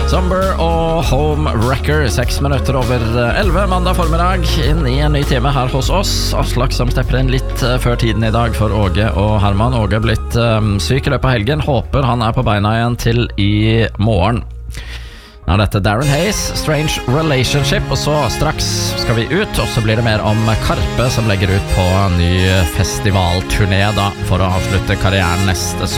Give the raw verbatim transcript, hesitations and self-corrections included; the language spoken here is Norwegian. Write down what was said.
Somber og Home Wrecker, seks minutter over elleve mandag formiddag, inn i en ny time her hos oss. Aslak som stepper inn litt før tiden i dag for Åge og Herman. Åge er blitt um, syk i løpet av helgen, håper han er på beina igjen til i morgen. Nå er dette Darren Hayes, Strange Relationship, og så straks skal vi ut, og så blir det mer om Karpe som legger ut på en ny festivalturné da, for å avslutte karrieren neste